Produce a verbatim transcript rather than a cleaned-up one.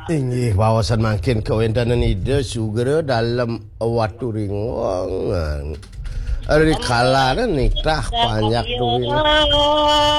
Inggih wawasan makin kawendanan ide sugera dalam watu ringongan. Ari kalana nikah banyak duit.